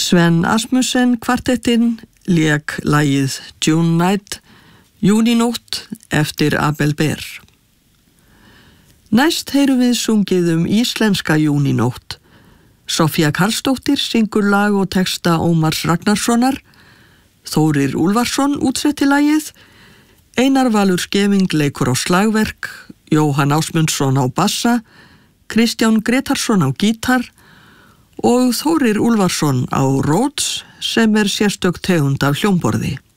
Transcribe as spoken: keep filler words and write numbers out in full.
Sven Asmussen kvartettinn lék lagið June Night, Júninótt eftir Abel Behr. Næst heyrum við sungið um íslenska Júninótt. Soffía Karlsdóttir syngur lag og texta Ómars Ragnarssonar, Þórir Úlfarsson útsetti lagið, Einar Valur Skeving leikur á slagverk, Jóhann Ásmundsson á bassa, Kristján Gretarsson á gítar og Þórir Úlfarsson á Rhodes sem er sérstök tegund af hljómborði.